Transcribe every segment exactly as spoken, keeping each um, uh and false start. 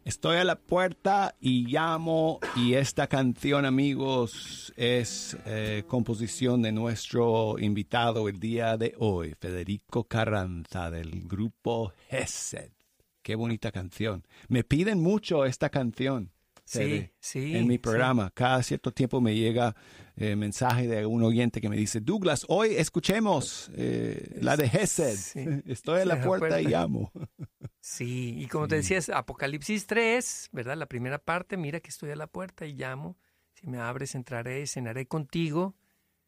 Estoy a la puerta y llamo, y esta canción, amigos, es eh, composición de nuestro invitado el día de hoy, Federico Carranza, del grupo Gesed. Qué bonita canción. Me piden mucho esta canción. Sí, sí. En mi programa, sí. cada cierto tiempo me llega eh, mensaje de un oyente que me dice, Douglas, hoy escuchemos eh, la de Gesed. Sí. Estoy a la puerta, puerta y llamo. Sí, y como sí. te decías, Apocalipsis tres, ¿verdad? La primera parte, mira que estoy a la puerta y llamo. Si me abres, entraré, cenaré contigo.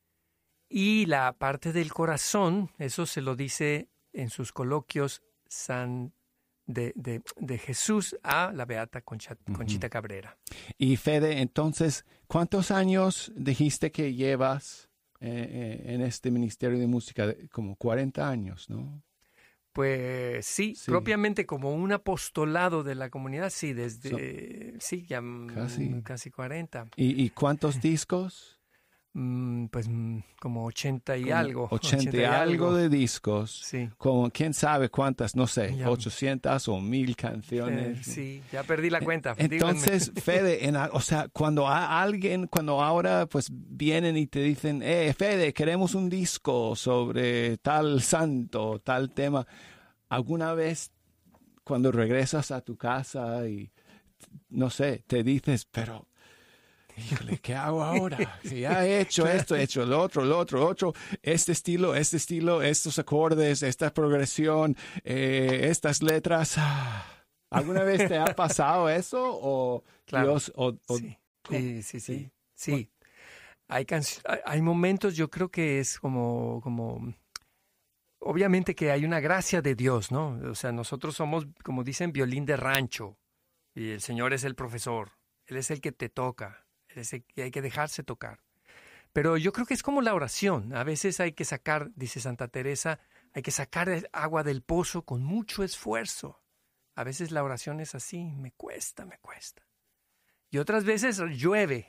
Y la parte del corazón, eso se lo dice en sus coloquios San De, de, de Jesús a la beata Concha, Conchita uh-huh. Cabrera. Y Fede, entonces, ¿cuántos años dijiste que llevas eh, en este ministerio de música? Como cuarenta años, ¿no? Pues sí, sí, propiamente como un apostolado de la comunidad, sí, desde, so, sí, ya casi, casi cuarenta. ¿Y, y cuántos discos? Pues como ochenta y como algo. ochenta y algo de discos. Sí. Como quién sabe cuántas, no sé, ya. ochocientas o mil canciones. Eh, sí, ya perdí la cuenta. Entonces, Fede, en, o sea, cuando a alguien, cuando ahora pues vienen y te dicen, eh, Fede, queremos un disco sobre tal santo, tal tema, ¿alguna vez cuando regresas a tu casa y, no sé, te dices, pero... Híjole, ¿qué hago ahora? Si ya he hecho esto, he hecho lo otro, lo otro, lo otro, este estilo, este estilo, estos acordes, esta progresión, eh, estas letras. ¿Alguna vez te ha pasado eso? O claro. Dios, o, o, sí. Sí, sí, sí, sí. Hay, hay momentos, yo creo que es como, como, obviamente que hay una gracia de Dios, ¿no? O sea, nosotros somos, como dicen, violín de rancho y el Señor es el profesor, Él es el que te toca. Y hay que dejarse tocar. Pero yo creo que es como la oración. A veces hay que sacar, dice Santa Teresa, hay que sacar el agua del pozo con mucho esfuerzo. A veces la oración es así, me cuesta, me cuesta. Y otras veces llueve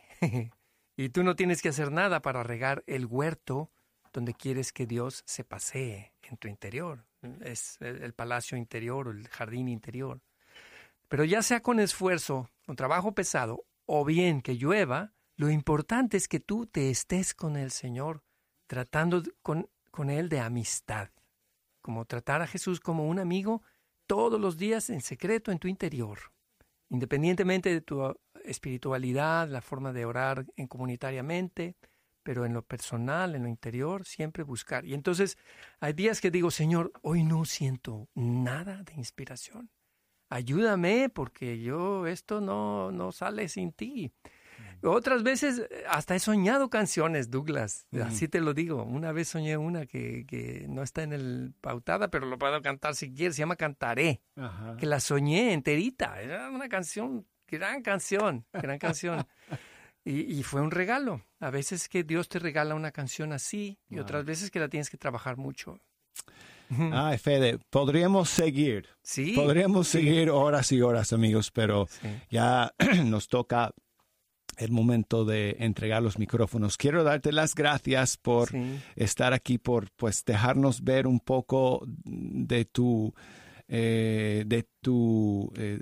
y tú no tienes que hacer nada para regar el huerto donde quieres que Dios se pasee en tu interior. Es el palacio interior o el jardín interior. Pero ya sea con esfuerzo, con trabajo pesado, o bien que llueva, lo importante es que tú te estés con el Señor, tratando con, con Él de amistad, como tratar a Jesús como un amigo todos los días en secreto en tu interior, independientemente de tu espiritualidad, la forma de orar en comunitariamente, pero en lo personal, en lo interior, siempre buscar. Y entonces hay días que digo, Señor, hoy no siento nada de inspiración. Ayúdame porque yo esto no, no sale sin ti. Mm. Otras veces hasta he soñado canciones, Douglas, mm. así te lo digo. Una vez soñé una que, que no está en el pautada, pero lo puedo cantar si quieres, se llama Cantaré, Ajá. que la soñé enterita. Era una canción, gran canción, gran canción. y, y fue un regalo. A veces que Dios te regala una canción así y wow. otras veces que la tienes que trabajar mucho. Ay, Fede, podríamos seguir. Sí. Podríamos sí. seguir horas y horas, amigos, pero sí. ya nos toca el momento de entregar los micrófonos. Quiero darte las gracias por sí. estar aquí, por pues dejarnos ver un poco de tu, eh, de tu eh,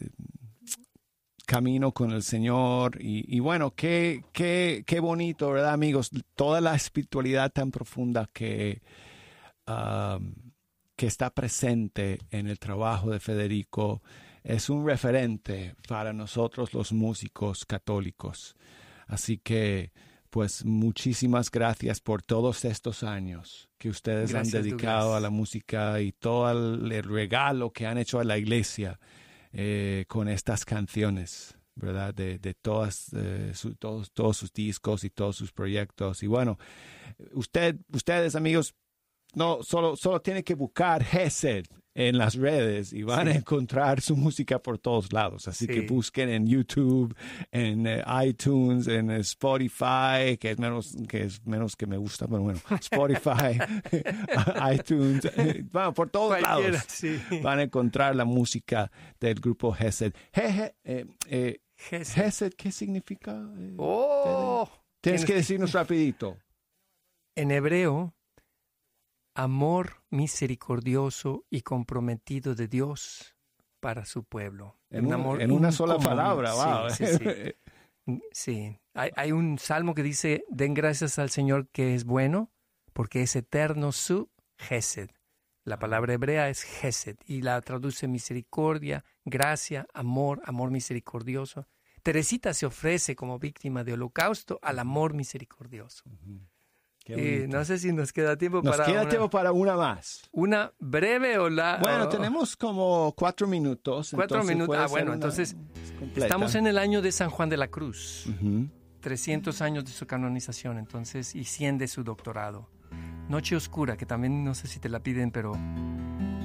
camino con el Señor. Y, y bueno, qué, qué, qué bonito, ¿verdad, amigos? Toda la espiritualidad tan profunda que... Um, que está presente en el trabajo de Federico, es un referente para nosotros los músicos católicos. Así que, pues, muchísimas gracias por todos estos años que ustedes gracias, han dedicado Douglas. A la música y todo el, el regalo que han hecho a la iglesia eh, con estas canciones, ¿verdad? De, de todas, eh, su, todos, todos sus discos y todos sus proyectos. Y bueno, usted, ustedes, amigos, no, solo, solo tiene que buscar Gesed en las redes y van sí. a encontrar su música por todos lados. Así sí. que busquen en YouTube, en uh, iTunes, en uh, Spotify, que es menos que es menos que me gusta, pero bueno, Spotify, iTunes, bueno, por todos Cualquiera, lados sí. van a encontrar la música del grupo Gesed. Je, eh, eh, Gesed. Gesed, ¿qué significa? Eh, oh, Tienes que decirnos rapidito. En hebreo, amor misericordioso y comprometido de Dios para su pueblo. En, un un, amor en una sola incomún. palabra, wow. Sí, sí, sí. Sí. Hay, hay un salmo que dice, den gracias al Señor que es bueno, porque es eterno su Gesed. La palabra hebrea es Gesed y la traduce misericordia, gracia, amor, amor misericordioso. Teresita se ofrece como víctima de holocausto al amor misericordioso. Uh-huh. Eh, no sé si nos queda tiempo nos para queda una, tiempo para una más. ¿Una breve o la...? Bueno, oh, tenemos como cuatro minutos. Cuatro minutos. Ah, bueno, entonces completa. Estamos en el año de San Juan de la Cruz. Uh-huh. trescientos años de su canonización, entonces, y cien de su doctorado. Noche Oscura, que también no sé si te la piden, pero